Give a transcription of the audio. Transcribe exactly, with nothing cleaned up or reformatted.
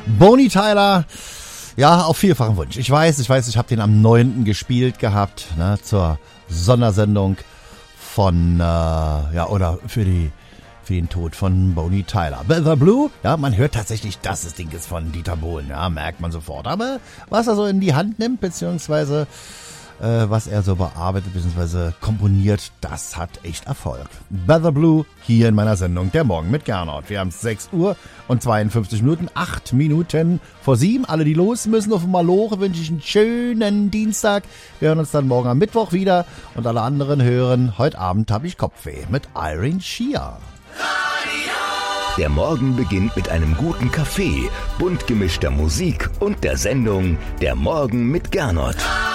Boney Tyler, ja, auf vielfachen Wunsch. Ich weiß, ich weiß, ich habe den am neunten gespielt gehabt, ne, zur Sondersendung von, äh, ja, oder für die, für den Tod von Boney Tyler. The Blue, ja, man hört tatsächlich, dass das Ding ist von Dieter Bohlen, ja, merkt man sofort. Aber was er so in die Hand nimmt, beziehungsweise äh, was er so bearbeitet, beziehungsweise komponiert, das hat echt Erfolg. The Blue, hier in meiner Sendung Der Morgen mit Gernot. Wir haben sechs Uhr und zweiundfünfzig Minuten, acht Minuten vor sieben. Alle, die los müssen auf dem Maloche, wünsche ich einen schönen Dienstag. Wir hören uns dann morgen am Mittwoch wieder und alle anderen hören, heute Abend habe ich Kopfweh mit Irene Shia. Der Morgen beginnt mit einem guten Kaffee, bunt gemischter Musik und der Sendung Der Morgen mit Gernot.